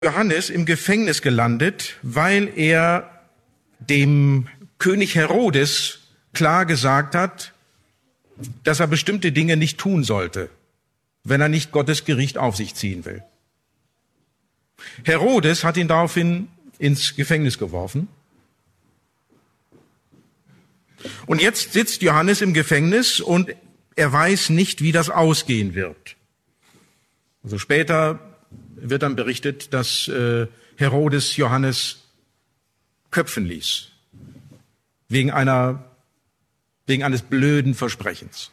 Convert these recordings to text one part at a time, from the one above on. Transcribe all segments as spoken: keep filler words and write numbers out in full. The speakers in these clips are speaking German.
Johannes im Gefängnis gelandet, weil er dem König Herodes klar gesagt hat, dass er bestimmte Dinge nicht tun sollte, wenn er nicht Gottes Gericht auf sich ziehen will. Herodes hat ihn daraufhin ins Gefängnis geworfen. Und jetzt sitzt Johannes im Gefängnis und er weiß nicht, wie das ausgehen wird. Also später wird dann berichtet, dass äh, Herodes Johannes köpfen ließ. Wegen einer, wegen eines blöden Versprechens.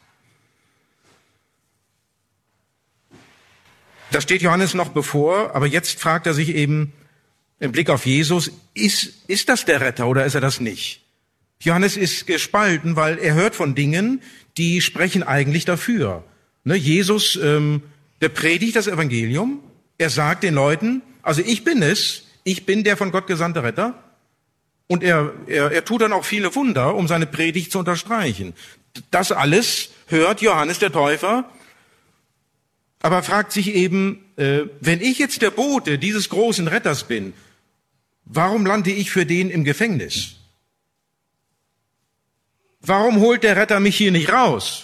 Das steht Johannes noch bevor, aber jetzt fragt er sich eben im Blick auf Jesus, ist, ist das der Retter oder ist er das nicht? Johannes ist gespalten, weil er hört von Dingen, die sprechen eigentlich dafür. Ne, Jesus, ähm, der predigt das Evangelium, er sagt den Leuten, also ich bin es, ich bin der von Gott gesandte Retter. Und er, er, er tut dann auch viele Wunder, um seine Predigt zu unterstreichen. Das alles hört Johannes der Täufer, aber fragt sich eben, äh, wenn ich jetzt der Bote dieses großen Retters bin, warum lande ich für den im Gefängnis? Warum holt der Retter mich hier nicht raus?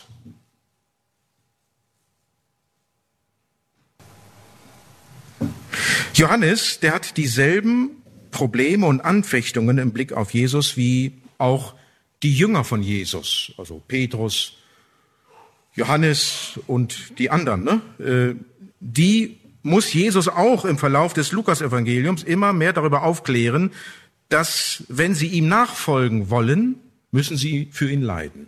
Johannes, der hat dieselben Probleme und Anfechtungen im Blick auf Jesus wie auch die Jünger von Jesus, also Petrus, Johannes und die anderen. Ne? Die muss Jesus auch im Verlauf des Lukas-Evangeliums immer mehr darüber aufklären, dass, wenn sie ihm nachfolgen wollen, müssen sie für ihn leiden.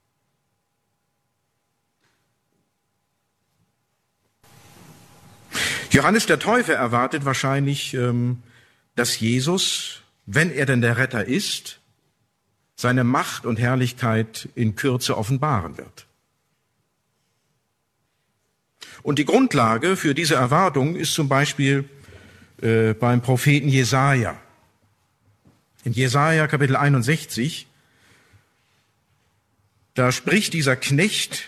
Johannes der Täufer erwartet wahrscheinlich, dass Jesus, wenn er denn der Retter ist, seine Macht und Herrlichkeit in Kürze offenbaren wird. Und die Grundlage für diese Erwartung ist zum Beispiel äh, beim Propheten Jesaja. In Jesaja Kapitel einundsechzig, da spricht dieser Knecht,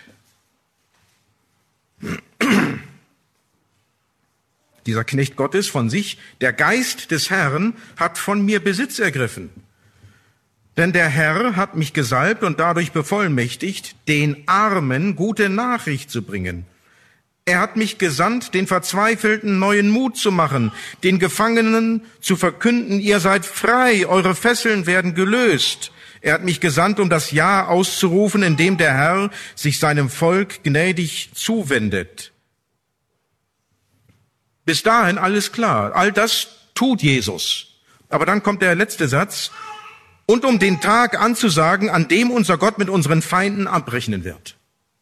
dieser Knecht Gottes von sich, der Geist des Herrn hat von mir Besitz ergriffen. Denn der Herr hat mich gesalbt und dadurch bevollmächtigt, den Armen gute Nachricht zu bringen. Er hat mich gesandt, den Verzweifelten neuen Mut zu machen, den Gefangenen zu verkünden, ihr seid frei, eure Fesseln werden gelöst. Er hat mich gesandt, um das Jahr auszurufen, in dem der Herr sich seinem Volk gnädig zuwendet. Bis dahin alles klar. All das tut Jesus. Aber dann kommt der letzte Satz. Und um den Tag anzusagen, an dem unser Gott mit unseren Feinden abrechnen wird.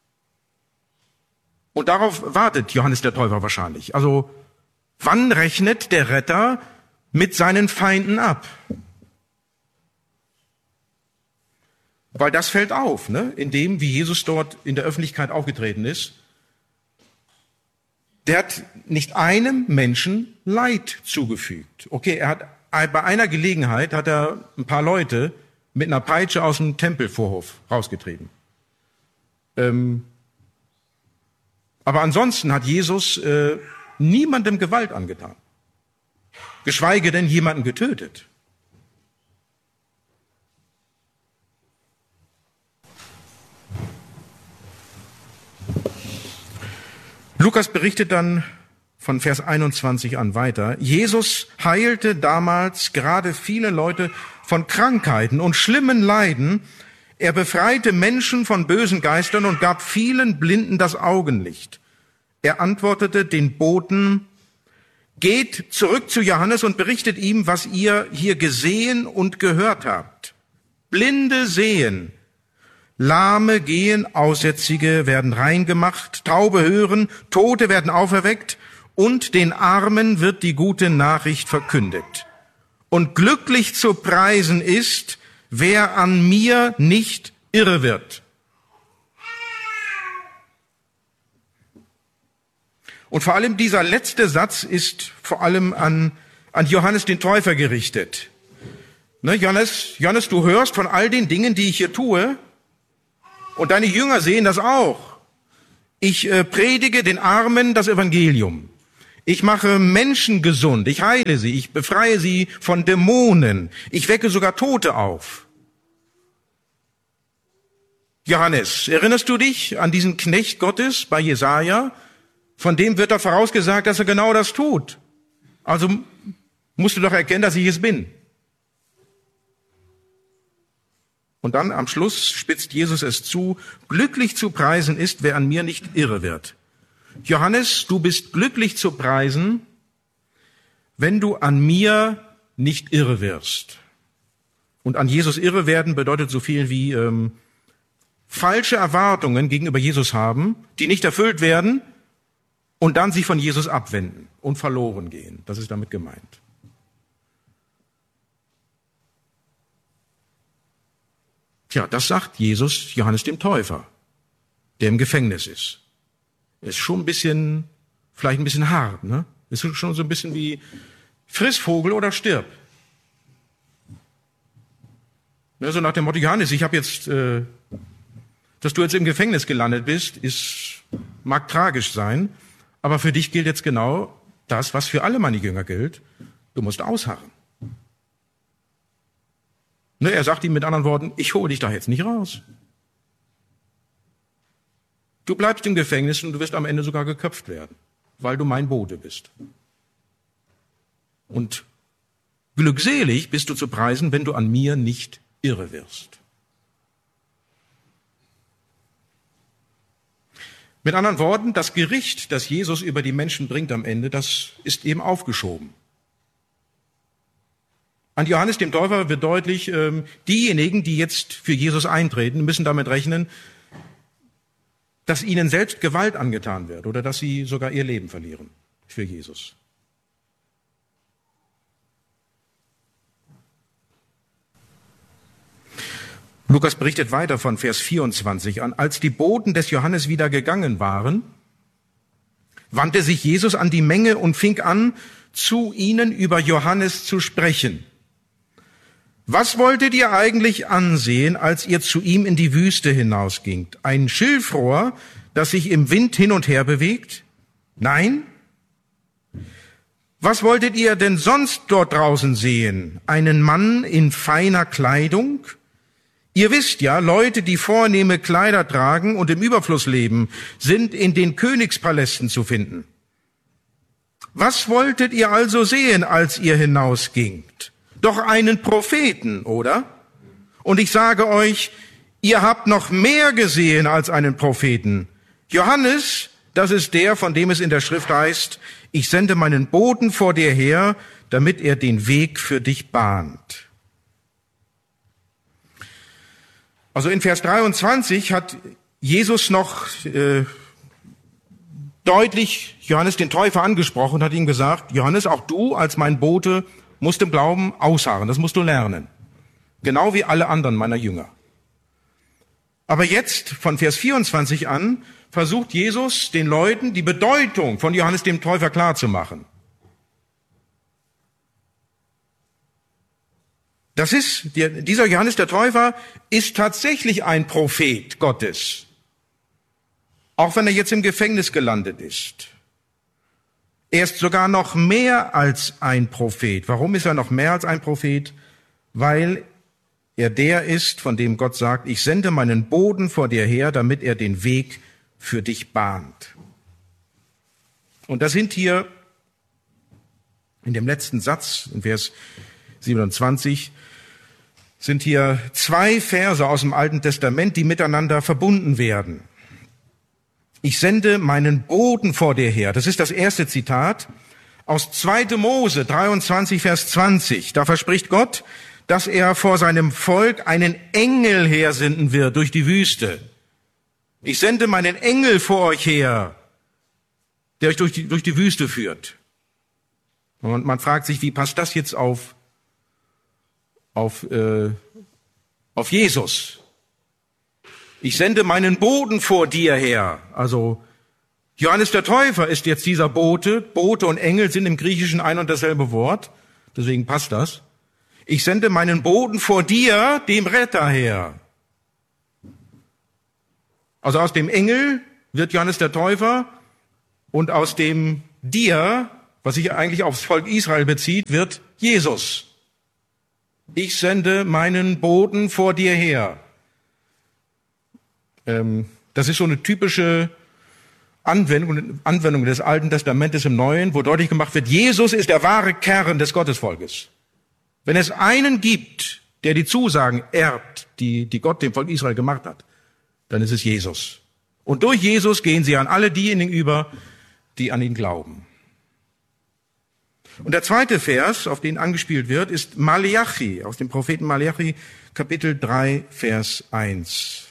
Und darauf wartet Johannes der Täufer wahrscheinlich. Also, wann rechnet der Retter mit seinen Feinden ab? Weil das fällt auf, ne? In dem, wie Jesus dort in der Öffentlichkeit aufgetreten ist. Der hat nicht einem Menschen Leid zugefügt. Okay, er hat bei einer Gelegenheit hat er ein paar Leute mit einer Peitsche aus dem Tempelvorhof rausgetrieben. Ähm, aber ansonsten hat Jesus äh, niemandem Gewalt angetan, geschweige denn jemanden getötet. Lukas berichtet dann von Vers einundzwanzig an weiter. Jesus heilte damals gerade viele Leute von Krankheiten und schlimmen Leiden. Er befreite Menschen von bösen Geistern und gab vielen Blinden das Augenlicht. Er antwortete den Boten, geht zurück zu Johannes und berichtet ihm, was ihr hier gesehen und gehört habt. Blinde sehen, Lahme gehen, Aussätzige werden rein gemacht, Taube hören, Tote werden auferweckt und den Armen wird die gute Nachricht verkündet. Und glücklich zu preisen ist, wer an mir nicht irre wird. Und vor allem dieser letzte Satz ist vor allem an, an Johannes den Täufer gerichtet. Ne, Johannes, Johannes, du hörst von all den Dingen, die ich hier tue, und deine Jünger sehen das auch. Ich äh, predige den Armen das Evangelium. Ich mache Menschen gesund, ich heile sie, ich befreie sie von Dämonen, ich wecke sogar Tote auf. Johannes, erinnerst du dich an diesen Knecht Gottes bei Jesaja? Von dem wird doch vorausgesagt, dass er genau das tut. Also musst du doch erkennen, dass ich es bin. Und dann am Schluss spitzt Jesus es zu, glücklich zu preisen ist, wer an mir nicht irre wird. Johannes, du bist glücklich zu preisen, wenn du an mir nicht irre wirst. Und an Jesus irre werden bedeutet so viel wie ähm, falsche Erwartungen gegenüber Jesus haben, die nicht erfüllt werden und dann sich von Jesus abwenden und verloren gehen. Das ist damit gemeint. Tja, das sagt Jesus Johannes dem Täufer, der im Gefängnis ist. Ist schon ein bisschen, vielleicht ein bisschen hart, ne? Ist schon so ein bisschen wie friss Vogel oder stirb. Ne, so nach dem Motto, Johannes, ich habe jetzt, äh, dass du jetzt im Gefängnis gelandet bist, ist, mag tragisch sein, aber für dich gilt jetzt genau das, was für alle meine Jünger gilt. Du musst ausharren. Ne, er sagt ihm mit anderen Worten, ich hole dich da jetzt nicht raus. Du bleibst im Gefängnis und du wirst am Ende sogar geköpft werden, weil du mein Bote bist. Und glückselig bist du zu preisen, wenn du an mir nicht irre wirst. Mit anderen Worten, das Gericht, das Jesus über die Menschen bringt am Ende, das ist eben aufgeschoben. An Johannes dem Täufer wird deutlich, ähm, diejenigen, die jetzt für Jesus eintreten, müssen damit rechnen, dass ihnen selbst Gewalt angetan wird oder dass sie sogar ihr Leben verlieren für Jesus. Lukas berichtet weiter von Vers vierundzwanzig an. Als die Boten des Johannes wieder gegangen waren, wandte sich Jesus an die Menge und fing an, zu ihnen über Johannes zu sprechen. Was wolltet ihr eigentlich ansehen, als ihr zu ihm in die Wüste hinausgingt? Ein Schilfrohr, das sich im Wind hin und her bewegt? Nein? Was wolltet ihr denn sonst dort draußen sehen? Einen Mann in feiner Kleidung? Ihr wisst ja, Leute, die vornehme Kleider tragen und im Überfluss leben, sind in den Königspalästen zu finden. Was wolltet ihr also sehen, als ihr hinausgingt? Doch einen Propheten, oder? Und ich sage euch, ihr habt noch mehr gesehen als einen Propheten. Johannes, das ist der, von dem es in der Schrift heißt, ich sende meinen Boten vor dir her, damit er den Weg für dich bahnt. Also in Vers dreiundzwanzig hat Jesus noch äh, deutlich Johannes den Täufer angesprochen und hat ihm gesagt, Johannes, auch du als mein Bote musst im Glauben ausharren, das musst du lernen. Genau wie alle anderen meiner Jünger. Aber jetzt, von Vers vierundzwanzig an, versucht Jesus den Leuten die Bedeutung von Johannes dem Täufer klarzumachen. Das ist, dieser Johannes der Täufer ist tatsächlich ein Prophet Gottes. Auch wenn er jetzt im Gefängnis gelandet ist. Er ist sogar noch mehr als ein Prophet. Warum ist er noch mehr als ein Prophet? Weil er der ist, von dem Gott sagt, ich sende meinen Boten vor dir her, damit er den Weg für dich bahnt. Und da sind hier in dem letzten Satz, in Vers siebenundzwanzig, sind hier zwei Verse aus dem Alten Testament, die miteinander verbunden werden. Ich sende meinen Boten vor dir her. Das ist das erste Zitat aus zweiter Mose dreiundzwanzig, Vers zwanzig. Da verspricht Gott, dass er vor seinem Volk einen Engel hersenden wird durch die Wüste. Ich sende meinen Engel vor euch her, der euch durch die, durch die Wüste führt. Und man fragt sich, wie passt das jetzt auf, auf, äh, auf Jesus? Ich sende meinen Boten vor dir her. Also Johannes der Täufer ist jetzt dieser Bote. Bote und Engel sind im Griechischen ein und dasselbe Wort. Deswegen passt das. Ich sende meinen Boten vor dir, dem Retter, her. Also aus dem Engel wird Johannes der Täufer und aus dem dir, was sich eigentlich aufs Volk Israel bezieht, wird Jesus. Ich sende meinen Boten vor dir her. Ähm, das ist so eine typische Anwendung, Anwendung des Alten Testamentes im Neuen, wo deutlich gemacht wird, Jesus ist der wahre Kern des Gottesvolkes. Wenn es einen gibt, der die Zusagen erbt, die, die Gott dem Volk Israel gemacht hat, dann ist es Jesus. Und durch Jesus gehen sie an alle diejenigen über, die an ihn glauben. Und der zweite Vers, auf den angespielt wird, ist Maleachi, aus dem Propheten Maleachi, Kapitel drei, Vers eins.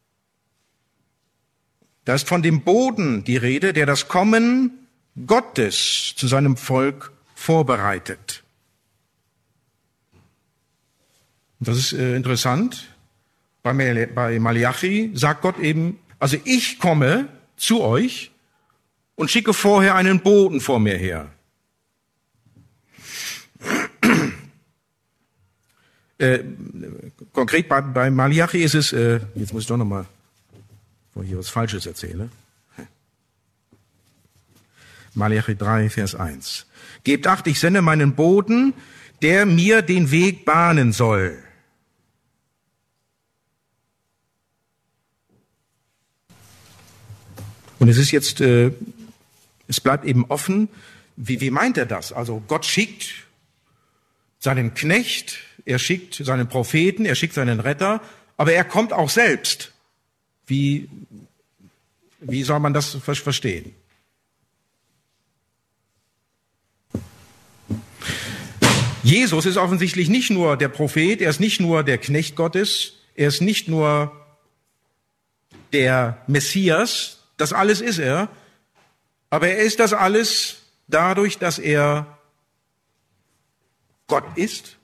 Da ist von dem Boden die Rede, der das Kommen Gottes zu seinem Volk vorbereitet. Und das ist äh, interessant. Bei, bei Maleachi sagt Gott eben, also ich komme zu euch und schicke vorher einen Boten vor mir her. Äh, konkret bei, bei Maleachi ist es, äh, jetzt muss ich doch nochmal, wo ich hier was Falsches erzähle. Maleachi drei, Vers eins. Gebt acht, ich sende meinen Boten, der mir den Weg bahnen soll. Und es ist jetzt, äh, es bleibt eben offen, wie, wie meint er das? Also Gott schickt seinen Knecht, er schickt seinen Propheten, er schickt seinen Retter, aber er kommt auch selbst. Wie, wie soll man das verstehen? Jesus ist offensichtlich nicht nur der Prophet, er ist nicht nur der Knecht Gottes, er ist nicht nur der Messias, das alles ist er, aber er ist das alles dadurch, dass er Gott ist.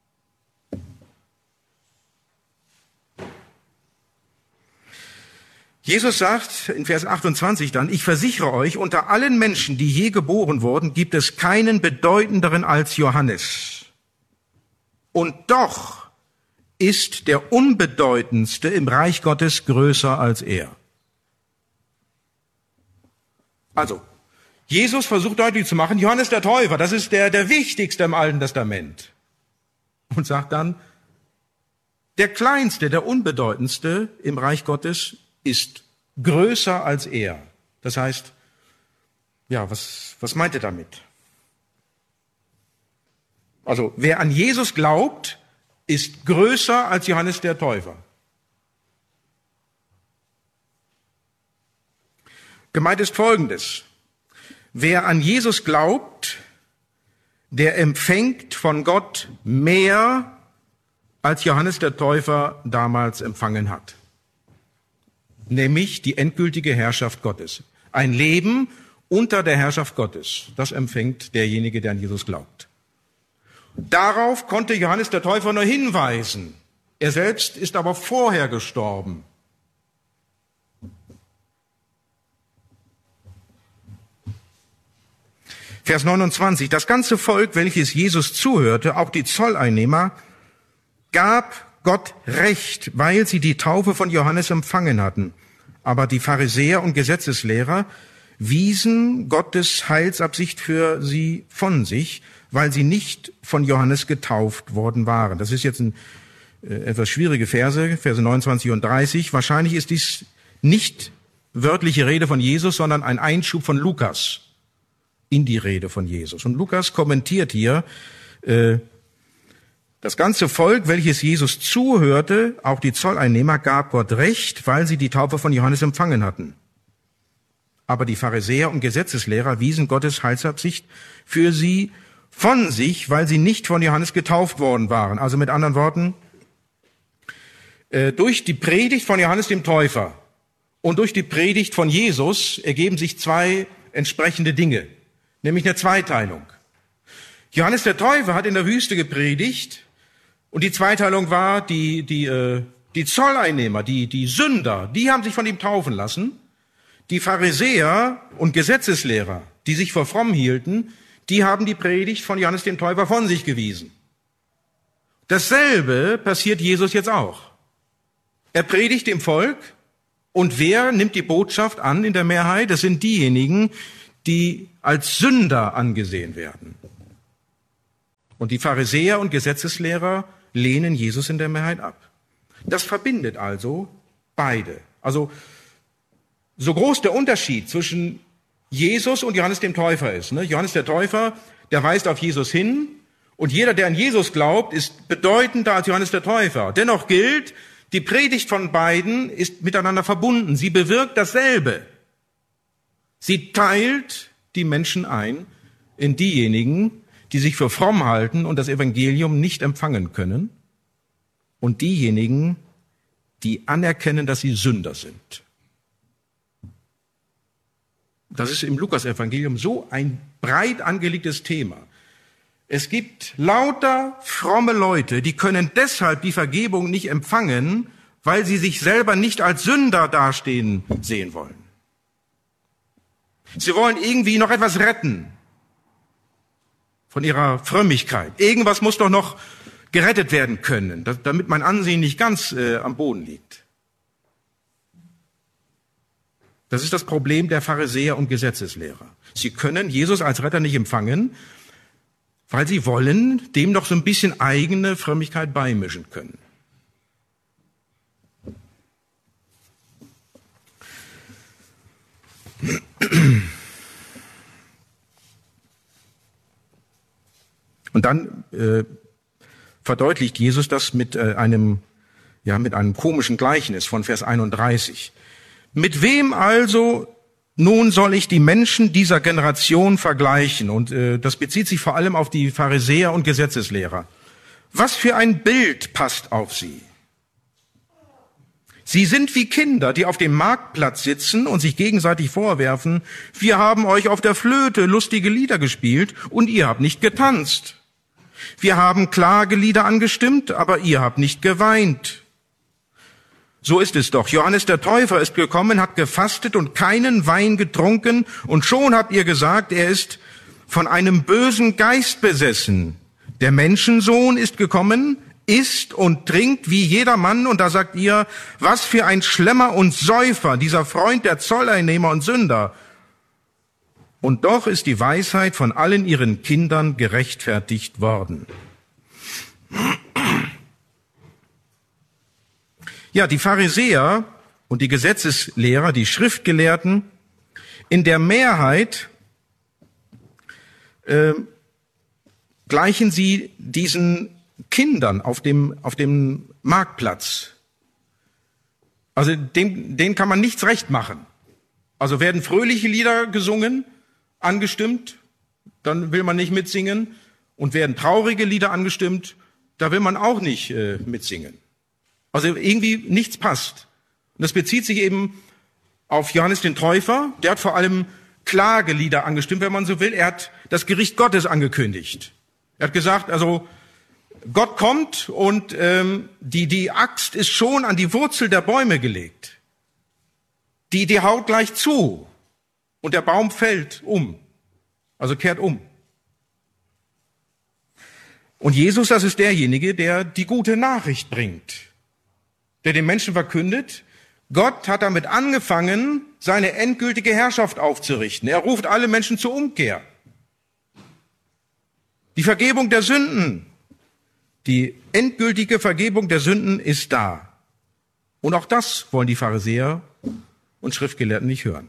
Jesus sagt in Vers achtundzwanzig dann, ich versichere euch, unter allen Menschen, die je geboren wurden, gibt es keinen bedeutenderen als Johannes. Und doch ist der Unbedeutendste im Reich Gottes größer als er. Also, Jesus versucht deutlich zu machen, Johannes der Täufer, das ist der, der Wichtigste im Alten Testament. Und sagt dann, der Kleinste, der Unbedeutendste im Reich Gottes ist größer als er. Das heißt, ja, was, was meint er damit? Also, wer an Jesus glaubt, ist größer als Johannes der Täufer. Gemeint ist Folgendes. Wer an Jesus glaubt, der empfängt von Gott mehr, als Johannes der Täufer damals empfangen hat. Nämlich die endgültige Herrschaft Gottes. Ein Leben unter der Herrschaft Gottes. Das empfängt derjenige, der an Jesus glaubt. Darauf konnte Johannes der Täufer nur hinweisen. Er selbst ist aber vorher gestorben. Vers neunundzwanzig. Das ganze Volk, welches Jesus zuhörte, auch die Zolleinnehmer, gab Gott Recht, weil sie die Taufe von Johannes empfangen hatten. Aber die Pharisäer und Gesetzeslehrer wiesen Gottes Heilsabsicht für sie von sich, weil sie nicht von Johannes getauft worden waren. Das ist jetzt ein äh, etwas schwierige Verse, Verse neunundzwanzig und dreißig. Wahrscheinlich ist dies nicht wörtliche Rede von Jesus, sondern ein Einschub von Lukas in die Rede von Jesus. Und Lukas kommentiert hier, äh, das ganze Volk, welches Jesus zuhörte, auch die Zolleinnehmer, gab Gott Recht, weil sie die Taufe von Johannes empfangen hatten. Aber die Pharisäer und Gesetzeslehrer wiesen Gottes Heilsabsicht für sie von sich, weil sie nicht von Johannes getauft worden waren. Also mit anderen Worten, äh, durch die Predigt von Johannes dem Täufer und durch die Predigt von Jesus ergeben sich zwei entsprechende Dinge, nämlich eine Zweiteilung. Johannes der Täufer hat in der Wüste gepredigt und die Zweiteilung war, die, die, äh, die Zolleinnehmer, die, die Sünder, die haben sich von ihm taufen lassen. Die Pharisäer und Gesetzeslehrer, die sich für fromm hielten, die haben die Predigt von Johannes dem Täufer von sich gewiesen. Dasselbe passiert Jesus jetzt auch. Er predigt dem Volk und wer nimmt die Botschaft an in der Mehrheit? Das sind diejenigen, die als Sünder angesehen werden. Und die Pharisäer und Gesetzeslehrer lehnen Jesus in der Mehrheit ab. Das verbindet also beide. Also so groß der Unterschied zwischen Jesus und Johannes dem Täufer ist. Ne? Johannes der Täufer, der weist auf Jesus hin, und jeder, der an Jesus glaubt, ist bedeutender als Johannes der Täufer. Dennoch gilt, die Predigt von beiden ist miteinander verbunden. Sie bewirkt dasselbe. Sie teilt die Menschen ein in diejenigen, die sich für fromm halten und das Evangelium nicht empfangen können, und diejenigen, die anerkennen, dass sie Sünder sind. Das ist im Lukas-Evangelium so ein breit angelegtes Thema. Es gibt lauter fromme Leute, die können deshalb die Vergebung nicht empfangen, weil sie sich selber nicht als Sünder dastehen sehen wollen. Sie wollen irgendwie noch etwas retten von ihrer Frömmigkeit. Irgendwas muss doch noch gerettet werden können, damit mein Ansehen nicht ganz äh, am Boden liegt. Das ist das Problem der Pharisäer und Gesetzeslehrer. Sie können Jesus als Retter nicht empfangen, weil sie wollen dem noch so ein bisschen eigene Frömmigkeit beimischen können. Und dann äh, verdeutlicht Jesus das mit äh, einem, ja, mit einem komischen Gleichnis von Vers einunddreißig. Mit wem also nun soll ich die Menschen dieser Generation vergleichen? Und äh, das bezieht sich vor allem auf die Pharisäer und Gesetzeslehrer. Was für ein Bild passt auf sie? Sie sind wie Kinder, die auf dem Marktplatz sitzen und sich gegenseitig vorwerfen, wir haben euch auf der Flöte lustige Lieder gespielt und ihr habt nicht getanzt. Wir haben Klagelieder angestimmt, aber ihr habt nicht geweint. So ist es doch. Johannes der Täufer ist gekommen, hat gefastet und keinen Wein getrunken, und schon habt ihr gesagt, er ist von einem bösen Geist besessen. Der Menschensohn ist gekommen, isst und trinkt wie jeder Mann, und da sagt ihr, was für ein Schlemmer und Säufer, dieser Freund der Zolleinnehmer und Sünder. Und doch ist die Weisheit von allen ihren Kindern gerechtfertigt worden. Ja, die Pharisäer und die Gesetzeslehrer, die Schriftgelehrten, in der Mehrheit äh, gleichen sie diesen Kindern auf dem, auf dem Marktplatz. Also dem, denen kann man nichts recht machen. Also werden fröhliche Lieder gesungen, angestimmt, dann will man nicht mitsingen. Und werden traurige Lieder angestimmt, da will man auch nicht äh, mitsingen. Also irgendwie nichts passt. Und das bezieht sich eben auf Johannes den Täufer. Der hat vor allem Klagelieder angestimmt, wenn man so will. Er hat das Gericht Gottes angekündigt. Er hat gesagt, also Gott kommt und ähm, die, die Axt ist schon an die Wurzel der Bäume gelegt. Die, die haut gleich zu und der Baum fällt um, also kehrt um. Und Jesus, das ist derjenige, der die gute Nachricht bringt, der den Menschen verkündet, Gott hat damit angefangen, seine endgültige Herrschaft aufzurichten. Er ruft alle Menschen zur Umkehr. Die Vergebung der Sünden, die endgültige Vergebung der Sünden ist da. Und auch das wollen die Pharisäer und Schriftgelehrten nicht hören.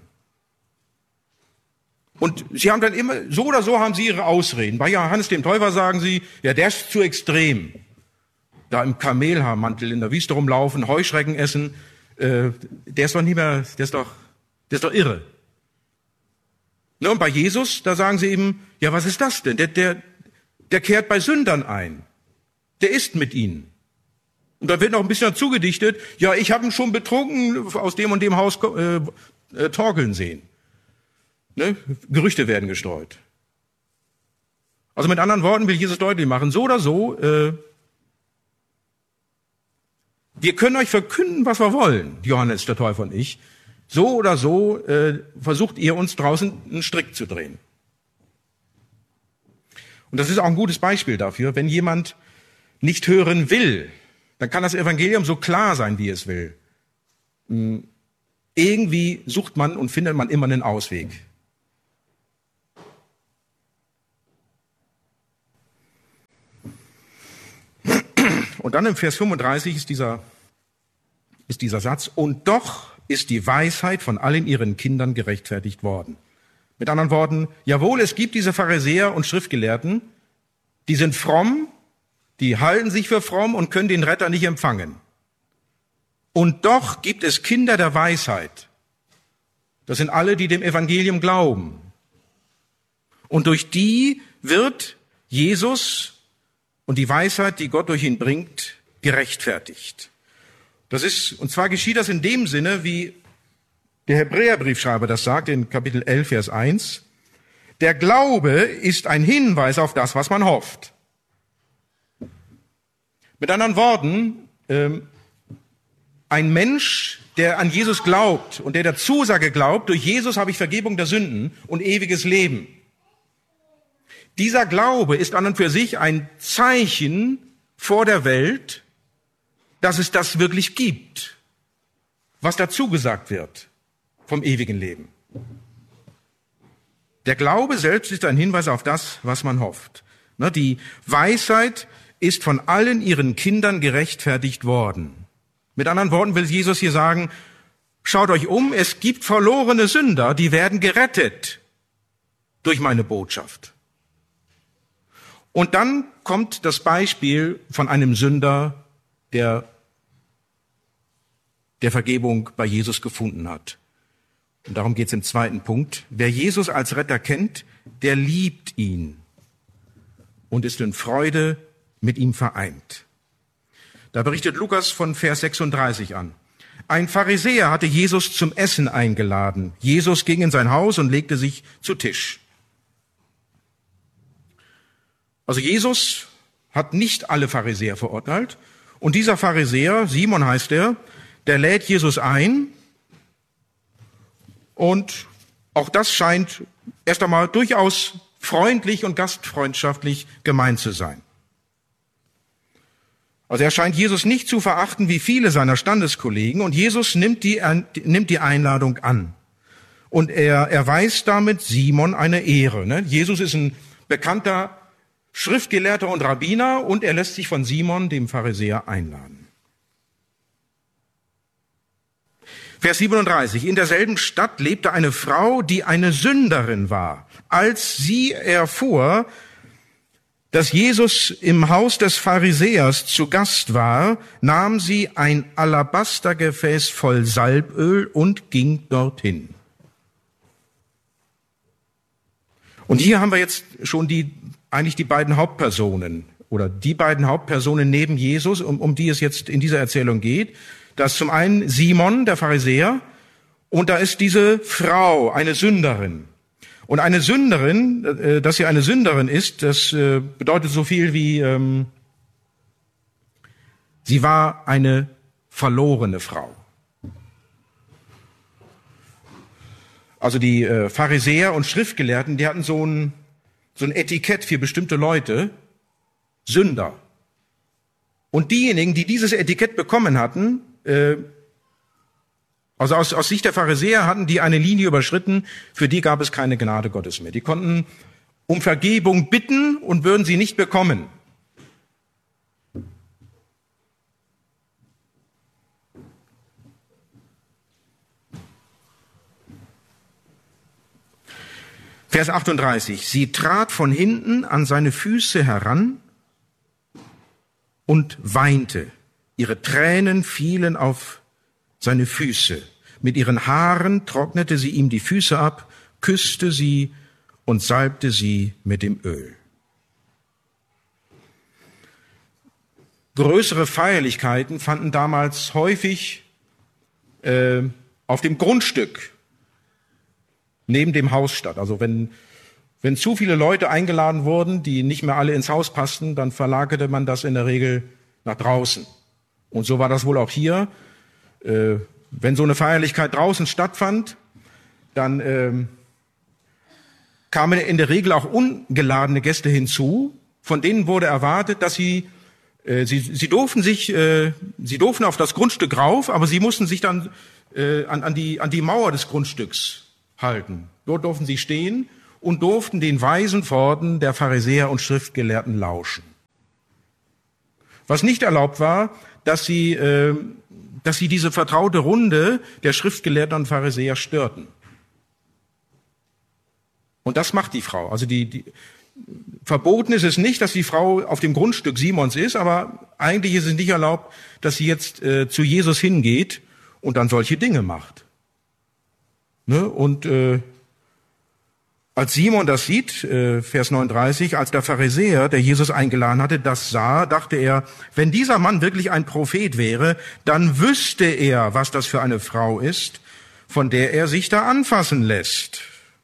Und sie haben dann immer, so oder so haben sie ihre Ausreden. Bei Johannes dem Täufer sagen sie, ja, der ist zu extrem. Da im Kamelhaarmantel in der Wüste rumlaufen, Heuschrecken essen, äh, der ist doch nicht mehr, der ist doch, der ist doch irre. Ne, und bei Jesus, da sagen sie eben, ja, was ist das denn? Der, der, der kehrt bei Sündern ein. Der isst mit ihnen. Und da wird noch ein bisschen zugedichtet, ja, ich habe ihn schon betrunken aus dem und dem Haus äh, äh, torkeln sehen. Ne? Gerüchte werden gestreut. Also mit anderen Worten will Jesus deutlich machen, so oder so, äh, wir können euch verkünden, was wir wollen, Johannes der Täufer und ich. So oder so äh, versucht ihr uns draußen einen Strick zu drehen. Und das ist auch ein gutes Beispiel dafür, wenn jemand nicht hören will, dann kann das Evangelium so klar sein, wie es will. Irgendwie sucht man und findet man immer einen Ausweg. Und dann im Vers fünfunddreißig ist dieser, ist dieser Satz, und doch ist die Weisheit von allen ihren Kindern gerechtfertigt worden. Mit anderen Worten, jawohl, es gibt diese Pharisäer und Schriftgelehrten, die sind fromm, die halten sich für fromm und können den Retter nicht empfangen. Und doch gibt es Kinder der Weisheit. Das sind alle, die dem Evangelium glauben. Und durch die wird Jesus und die Weisheit, die Gott durch ihn bringt, gerechtfertigt. Das ist, und zwar geschieht das in dem Sinne, wie der Hebräerbriefschreiber das sagt, in Kapitel elf, Vers eins. Der Glaube ist ein Hinweis auf das, was man hofft. Mit anderen Worten, ähm, ein Mensch, der an Jesus glaubt und der der Zusage glaubt, durch Jesus habe ich Vergebung der Sünden und ewiges Leben. Dieser Glaube ist an und für sich ein Zeichen vor der Welt, dass es das wirklich gibt, was dazu gesagt wird vom ewigen Leben. Der Glaube selbst ist ein Hinweis auf das, was man hofft. Die Weisheit ist von allen ihren Kindern gerechtfertigt worden. Mit anderen Worten will Jesus hier sagen, schaut euch um, es gibt verlorene Sünder, die werden gerettet durch meine Botschaft. Und dann kommt das Beispiel von einem Sünder, der der Vergebung bei Jesus gefunden hat. Und darum geht es im zweiten Punkt. Wer Jesus als Retter kennt, der liebt ihn und ist in Freude mit ihm vereint. Da berichtet Lukas von Vers sechsunddreißig an. Ein Pharisäer hatte Jesus zum Essen eingeladen. Jesus ging in sein Haus und legte sich zu Tisch. Also Jesus hat nicht alle Pharisäer verurteilt. Und dieser Pharisäer, Simon heißt er, der lädt Jesus ein. Und auch das scheint erst einmal durchaus freundlich und gastfreundschaftlich gemeint zu sein. Also er scheint Jesus nicht zu verachten wie viele seiner Standeskollegen. Und Jesus nimmt die, nimmt die Einladung an. Und er erweist damit Simon eine Ehre. Ne? Jesus ist ein bekannter Schriftgelehrter und Rabbiner und er lässt sich von Simon, dem Pharisäer, einladen. Vers siebenunddreißig. In derselben Stadt lebte eine Frau, die eine Sünderin war. Als sie erfuhr, dass Jesus im Haus des Pharisäers zu Gast war, nahm sie ein Alabastergefäß voll Salböl und ging dorthin. Und hier haben wir jetzt schon die, eigentlich die beiden Hauptpersonen oder die beiden Hauptpersonen neben Jesus, um, um die es jetzt in dieser Erzählung geht. Das ist zum einen Simon, der Pharisäer, und da ist diese Frau, eine Sünderin. Und eine Sünderin, äh, dass sie eine Sünderin ist, das äh, bedeutet so viel wie, ähm, sie war eine verlorene Frau. Also die äh, Pharisäer und Schriftgelehrten, die hatten so ein, so ein Etikett für bestimmte Leute, Sünder. Und diejenigen, die dieses Etikett bekommen hatten, äh, also aus, aus Sicht der Pharisäer hatten die eine Linie überschritten, für die gab es keine Gnade Gottes mehr. Die konnten um Vergebung bitten und würden sie nicht bekommen. Vers achtunddreißig. Sie trat von hinten an seine Füße heran und weinte. Ihre Tränen fielen auf seine Füße. Mit ihren Haaren trocknete sie ihm die Füße ab, küsste sie und salbte sie mit dem Öl. Größere Feierlichkeiten fanden damals häufig äh, auf dem Grundstück neben dem Haus statt. Also wenn, wenn zu viele Leute eingeladen wurden, die nicht mehr alle ins Haus passten, dann verlagerte man das in der Regel nach draußen. Und so war das wohl auch hier. Äh, wenn so eine Feierlichkeit draußen stattfand, dann äh, kamen in der Regel auch ungeladene Gäste hinzu. Von denen wurde erwartet, dass sie äh, sie, sie durften sich, äh, sie durften auf das Grundstück rauf, aber sie mussten sich dann äh, an, an die an die Mauer des Grundstücks halten. Dort durften sie stehen und durften den weisen Worten der Pharisäer und Schriftgelehrten lauschen. Was nicht erlaubt war, dass sie, äh, dass sie diese vertraute Runde der Schriftgelehrten und Pharisäer störten. Und das macht die Frau. Also die, die verboten ist es nicht, dass die Frau auf dem Grundstück Simons ist, aber eigentlich ist es nicht erlaubt, dass sie jetzt äh, zu Jesus hingeht und dann solche Dinge macht. Ne? Und äh, als Simon das sieht, äh, Vers neununddreißig, als der Pharisäer, der Jesus eingeladen hatte, das sah, dachte er, wenn dieser Mann wirklich ein Prophet wäre, dann wüsste er, was das für eine Frau ist, von der er sich da anfassen lässt.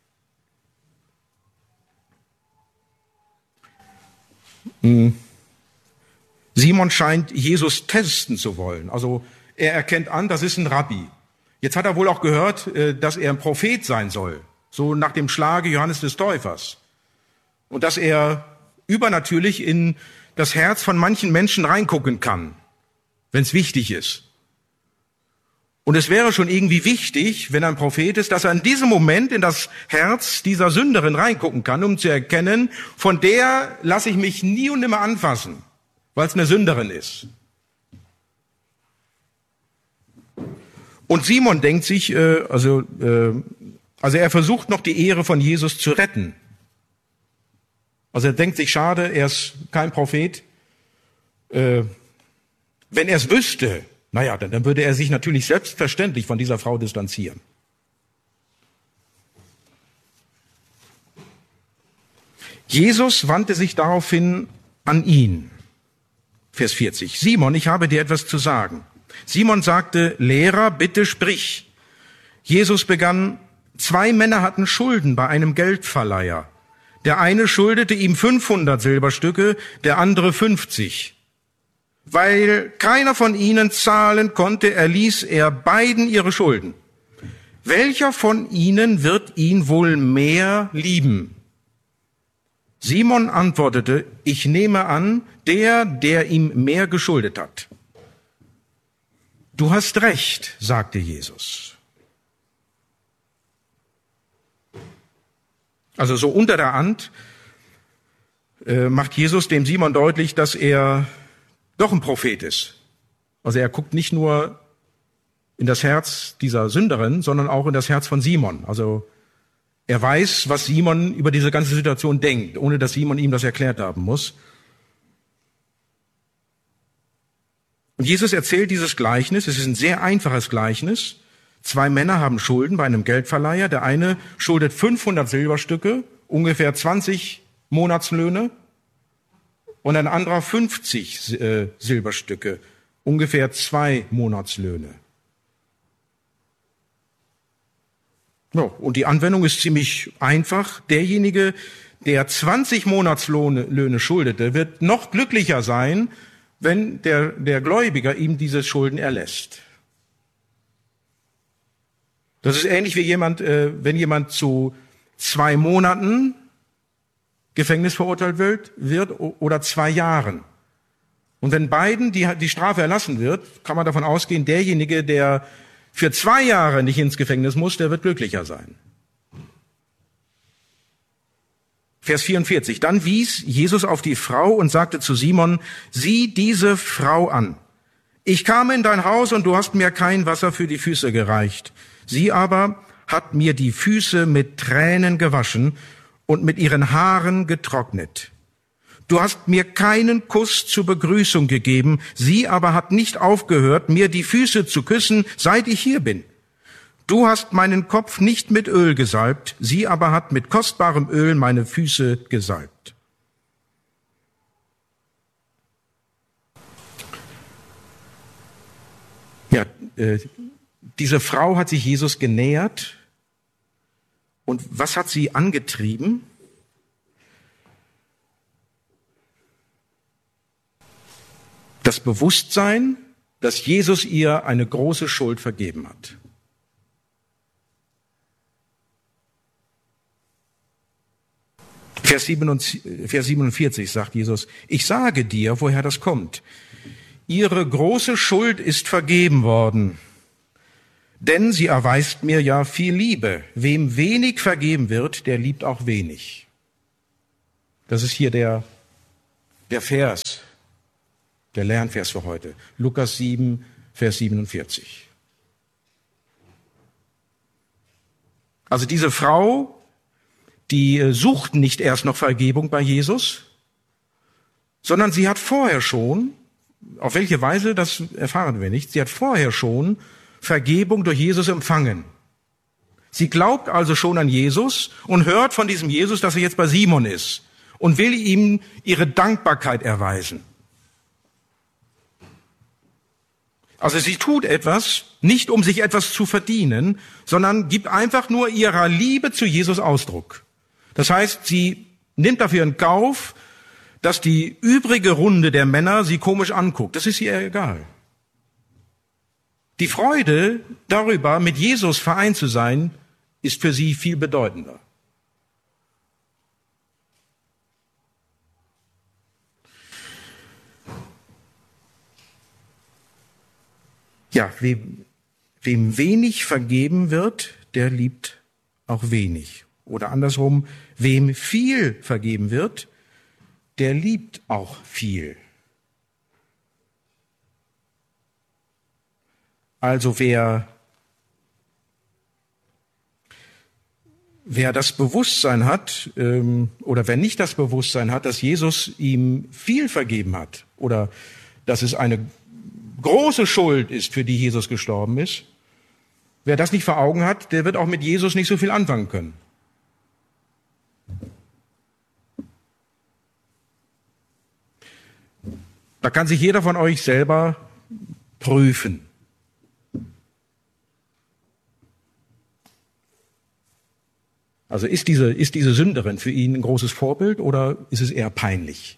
Simon scheint Jesus testen zu wollen. Also er erkennt an, das ist ein Rabbi. Jetzt hat er wohl auch gehört, dass er ein Prophet sein soll, so nach dem Schlage Johannes des Täufers. Und dass er übernatürlich in das Herz von manchen Menschen reingucken kann, wenn es wichtig ist. Und es wäre schon irgendwie wichtig, wenn er ein Prophet ist, dass er in diesem Moment in das Herz dieser Sünderin reingucken kann, um zu erkennen, von der lasse ich mich nie und nimmer anfassen, weil es eine Sünderin ist. Und Simon denkt sich, äh, also, äh, also er versucht noch die Ehre von Jesus zu retten. Also er denkt sich, schade, er ist kein Prophet. Äh, wenn er es wüsste, naja, dann, dann würde er sich natürlich selbstverständlich von dieser Frau distanzieren. Jesus wandte sich daraufhin an ihn. Vers vierzig. Simon, ich habe dir etwas zu sagen. Simon sagte, Lehrer, bitte sprich. Jesus begann, zwei Männer hatten Schulden bei einem Geldverleiher. Der eine schuldete ihm fünfhundert Silberstücke, der andere fünfzig. Weil keiner von ihnen zahlen konnte, erließ er beiden ihre Schulden. Welcher von ihnen wird ihn wohl mehr lieben? Simon antwortete, ich nehme an, der, der ihm mehr geschuldet hat. Du hast recht, sagte Jesus. Also so unter der Hand äh, macht Jesus dem Simon deutlich, dass er doch ein Prophet ist. Also er guckt nicht nur in das Herz dieser Sünderin, sondern auch in das Herz von Simon. Also er weiß, was Simon über diese ganze Situation denkt, ohne dass Simon ihm das erklärt haben muss. Und Jesus erzählt dieses Gleichnis, es ist ein sehr einfaches Gleichnis. Zwei Männer haben Schulden bei einem Geldverleiher. Der eine schuldet fünfhundert Silberstücke, ungefähr zwanzig Monatslöhne. Und ein anderer fünfzig äh, Silberstücke, ungefähr zwei Monatslöhne. Ja, und die Anwendung ist ziemlich einfach. Derjenige, der zwanzig Monatslöhne schuldete, wird noch glücklicher sein, wenn der, der Gläubiger ihm diese Schulden erlässt. Das ist ähnlich wie jemand, äh, wenn jemand zu zwei Monaten Gefängnis verurteilt wird, wird oder zwei Jahren. Und wenn beiden die, die Strafe erlassen wird, kann man davon ausgehen, derjenige, der für zwei Jahre nicht ins Gefängnis muss, der wird glücklicher sein. Vers vierundvierzig. Dann wies Jesus auf die Frau und sagte zu Simon, sieh diese Frau an. Ich kam in dein Haus und du hast mir kein Wasser für die Füße gereicht. Sie aber hat mir die Füße mit Tränen gewaschen und mit ihren Haaren getrocknet. Du hast mir keinen Kuss zur Begrüßung gegeben, sie aber hat nicht aufgehört, mir die Füße zu küssen, seit ich hier bin. Du hast meinen Kopf nicht mit Öl gesalbt, sie aber hat mit kostbarem Öl meine Füße gesalbt. Ja, äh, diese Frau hat sich Jesus genähert. Und was hat sie angetrieben? Das Bewusstsein, dass Jesus ihr eine große Schuld vergeben hat. Vers siebenundvierzig sagt Jesus, ich sage dir, woher das kommt. Ihre große Schuld ist vergeben worden. Denn sie erweist mir ja viel Liebe. Wem wenig vergeben wird, der liebt auch wenig. Das ist hier der, der Vers. Der Lernvers für heute. Lukas sieben, Vers siebenundvierzig. Also diese Frau, die sucht nicht erst noch Vergebung bei Jesus, sondern sie hat vorher schon, auf welche Weise, das erfahren wir nicht, sie hat vorher schon Vergebung durch Jesus empfangen. Sie glaubt also schon an Jesus und hört von diesem Jesus, dass er jetzt bei Simon ist und will ihm ihre Dankbarkeit erweisen. Also sie tut etwas, nicht um sich etwas zu verdienen, sondern gibt einfach nur ihrer Liebe zu Jesus Ausdruck. Das heißt, sie nimmt dafür in Kauf, dass die übrige Runde der Männer sie komisch anguckt. Das ist ihr egal. Die Freude darüber, mit Jesus vereint zu sein, ist für sie viel bedeutender. Ja, wem, wem wenig vergeben wird, der liebt auch wenig. Oder andersrum, wem viel vergeben wird, der liebt auch viel. Also wer, wer das Bewusstsein hat, ähm, oder wer nicht das Bewusstsein hat, dass Jesus ihm viel vergeben hat, oder dass es eine große Schuld ist, für die Jesus gestorben ist, wer das nicht vor Augen hat, der wird auch mit Jesus nicht so viel anfangen können. Da kann sich jeder von euch selber prüfen. Also ist diese, ist diese Sünderin für ihn ein großes Vorbild oder ist es eher peinlich?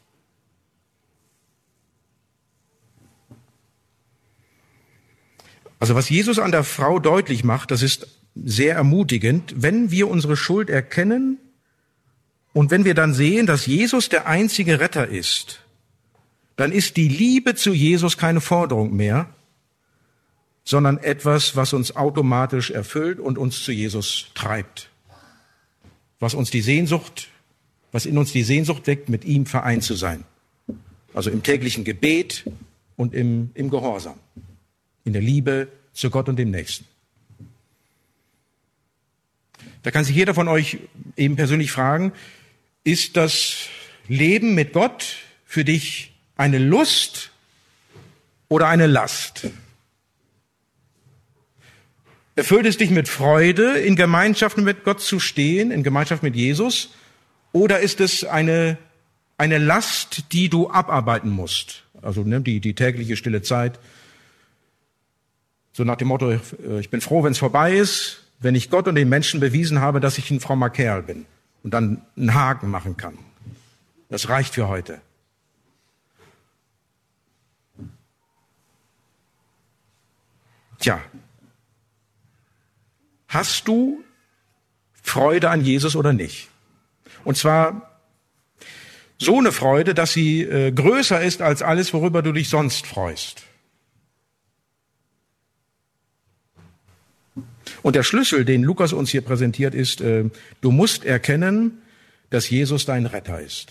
Also was Jesus an der Frau deutlich macht, das ist sehr ermutigend, wenn wir unsere Schuld erkennen und wenn wir dann sehen, dass Jesus der einzige Retter ist, dann ist die Liebe zu Jesus keine Forderung mehr, sondern etwas, was uns automatisch erfüllt und uns zu Jesus treibt. Was uns die Sehnsucht, was in uns die Sehnsucht weckt, mit ihm vereint zu sein. Also im täglichen Gebet und im, im Gehorsam. In der Liebe zu Gott und dem Nächsten. Da kann sich jeder von euch eben persönlich fragen, ist das Leben mit Gott für dich eine Lust oder eine Last? Erfüllt es dich mit Freude, in Gemeinschaft mit Gott zu stehen, in Gemeinschaft mit Jesus? Oder ist es eine, eine Last, die du abarbeiten musst? Also ne, die, die tägliche stille Zeit. So nach dem Motto, ich bin froh, wenn es vorbei ist, wenn ich Gott und den Menschen bewiesen habe, dass ich ein frommer Kerl bin und dann einen Haken machen kann. Das reicht für heute. Tja, hast du Freude an Jesus oder nicht? Und zwar so eine Freude, dass sie äh, größer ist als alles, worüber du dich sonst freust. Und der Schlüssel, den Lukas uns hier präsentiert, ist, äh, du musst erkennen, dass Jesus dein Retter ist.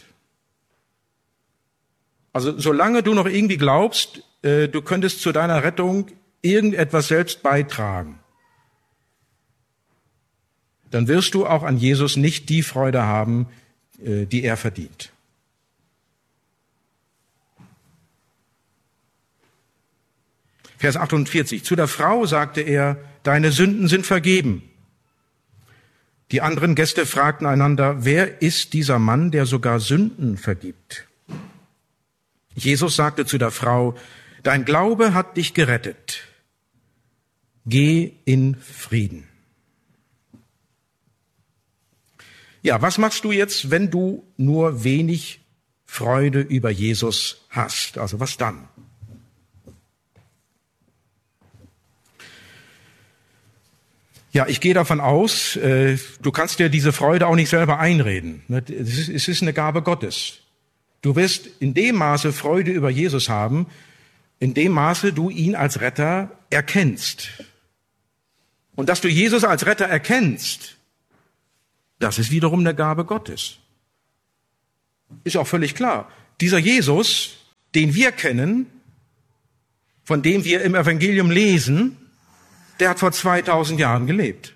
Also solange du noch irgendwie glaubst, äh, du könntest zu deiner Rettung irgendetwas selbst beitragen, dann wirst du auch an Jesus nicht die Freude haben, äh, die er verdient. Vers achtundvierzig. Zu der Frau sagte er, deine Sünden sind vergeben. Die anderen Gäste fragten einander, wer ist dieser Mann, der sogar Sünden vergibt? Jesus sagte zu der Frau, dein Glaube hat dich gerettet. Geh in Frieden. Ja, was machst du jetzt, wenn du nur wenig Freude über Jesus hast? Also was dann? Ja, ich gehe davon aus, äh, du kannst dir diese Freude auch nicht selber einreden. Es ist, es ist eine Gabe Gottes. Du wirst in dem Maße Freude über Jesus haben, in dem Maße du ihn als Retter erkennst. Und dass du Jesus als Retter erkennst, das ist wiederum eine Gabe Gottes. Ist auch völlig klar. Dieser Jesus, den wir kennen, von dem wir im Evangelium lesen, der hat vor zweitausend Jahren gelebt.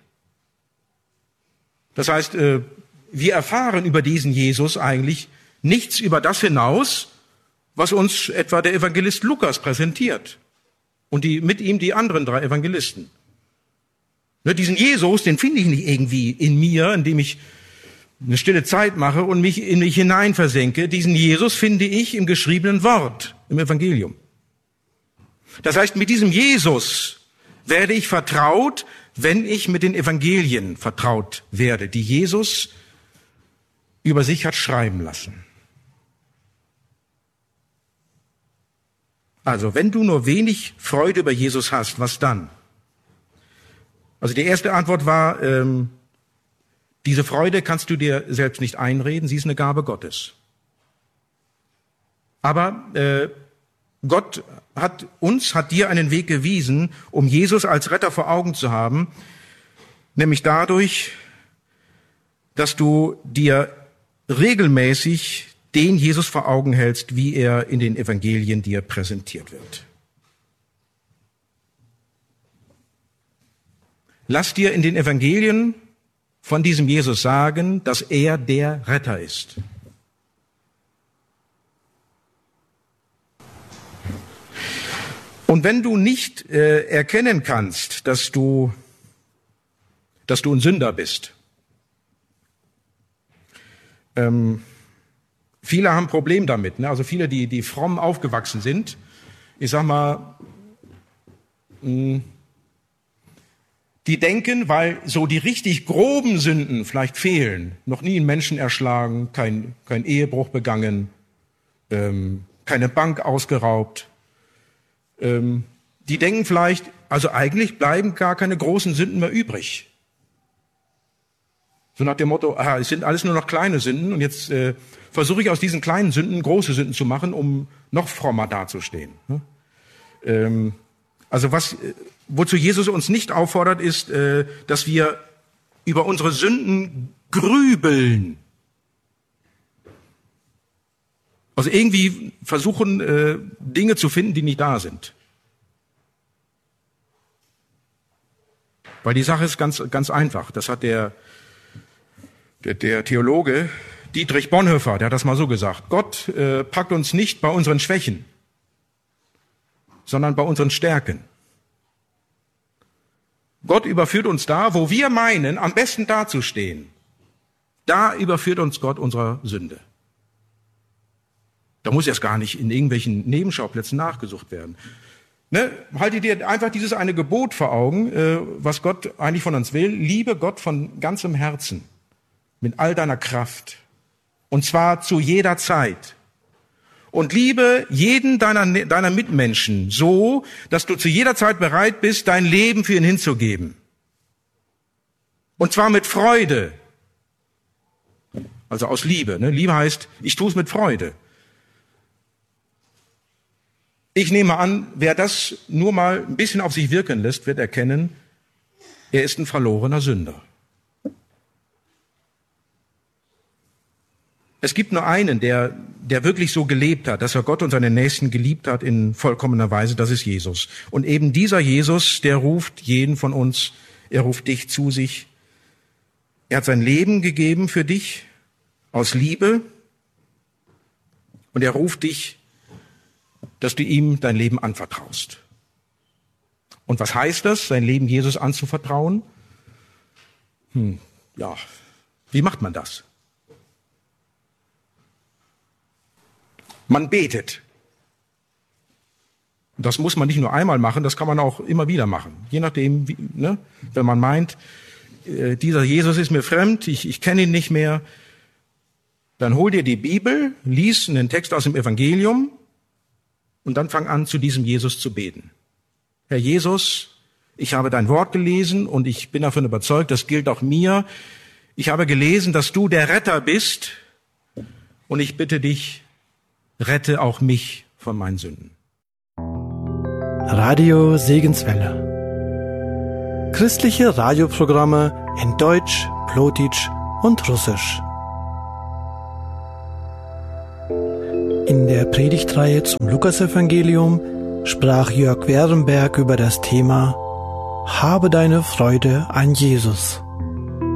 Das heißt, wir erfahren über diesen Jesus eigentlich nichts über das hinaus, was uns etwa der Evangelist Lukas präsentiert und die, mit ihm die anderen drei Evangelisten. Ne, diesen Jesus, den finde ich nicht irgendwie in mir, indem ich eine stille Zeit mache und mich in mich hinein versenke. Diesen Jesus finde ich im geschriebenen Wort, im Evangelium. Das heißt, mit diesem Jesus werde ich vertraut, wenn ich mit den Evangelien vertraut werde, die Jesus über sich hat schreiben lassen. Also, wenn du nur wenig Freude über Jesus hast, was dann? Also die erste Antwort war, ähm, diese Freude kannst du dir selbst nicht einreden, sie ist eine Gabe Gottes. Aber äh, Gott hat uns, hat dir einen Weg gewiesen, um Jesus als Retter vor Augen zu haben, nämlich dadurch, dass du dir regelmäßig den Jesus vor Augen hältst, wie er in den Evangelien dir präsentiert wird. Lass dir in den Evangelien von diesem Jesus sagen, dass er der Retter ist. Und wenn du nicht äh, erkennen kannst, dass du, dass du ein Sünder bist, ähm, viele haben ein Problem damit, ne? Also viele, die, die fromm aufgewachsen sind, ich sag mal, mh, die denken, weil so die richtig groben Sünden vielleicht fehlen, noch nie einen Menschen erschlagen, kein, kein Ehebruch begangen, ähm, keine Bank ausgeraubt, ähm, die denken vielleicht, also eigentlich bleiben gar keine großen Sünden mehr übrig. So nach dem Motto, aha, es sind alles nur noch kleine Sünden und jetzt äh, versuche ich aus diesen kleinen Sünden große Sünden zu machen, um noch frommer dazustehen. Ne? Ähm, also was, wozu Jesus uns nicht auffordert, ist, äh, dass wir über unsere Sünden grübeln. Also irgendwie versuchen, äh, Dinge zu finden, die nicht da sind. Weil die Sache ist ganz, ganz einfach. Das hat der, der, der Theologe Dietrich Bonhoeffer, der hat das mal so gesagt. Gott äh, packt uns nicht bei unseren Schwächen, sondern bei unseren Stärken. Gott überführt uns da, wo wir meinen, am besten dazustehen. Da überführt uns Gott unserer Sünde. Da muss erst gar nicht in irgendwelchen Nebenschauplätzen nachgesucht werden. Ne? Halte dir einfach dieses eine Gebot vor Augen, äh, was Gott eigentlich von uns will. Liebe Gott von ganzem Herzen, mit all deiner Kraft. Und zwar zu jeder Zeit. Und liebe jeden deiner, deiner Mitmenschen so, dass du zu jeder Zeit bereit bist, dein Leben für ihn hinzugeben. Und zwar mit Freude. Also aus Liebe. Ne? Liebe heißt, ich tue es mit Freude. Ich nehme an, wer das nur mal ein bisschen auf sich wirken lässt, wird erkennen, er ist ein verlorener Sünder. Es gibt nur einen, der, der wirklich so gelebt hat, dass er Gott und seine Nächsten geliebt hat in vollkommener Weise, das ist Jesus. Und eben dieser Jesus, der ruft jeden von uns, er ruft dich zu sich. Er hat sein Leben gegeben für dich aus Liebe und er ruft dich, dass du ihm dein Leben anvertraust. Und was heißt das, sein Leben Jesus anzuvertrauen? Hm, ja, wie macht man das? Man betet. Das muss man nicht nur einmal machen, das kann man auch immer wieder machen. Je nachdem, wie, ne? Wenn man meint, äh, dieser Jesus ist mir fremd, ich, ich kenne ihn nicht mehr, dann hol dir die Bibel, lies einen Text aus dem Evangelium und dann fang an, zu diesem Jesus zu beten. Herr Jesus, ich habe dein Wort gelesen und ich bin davon überzeugt, das gilt auch mir. Ich habe gelesen, dass du der Retter bist und ich bitte dich, rette auch mich von meinen Sünden. Radio Segenswelle. Christliche Radioprogramme in Deutsch, Plotitsch und Russisch. In der Predigtreihe zum Lukasevangelium sprach Jörg Werenberg über das Thema Habe deine Freude an Jesus.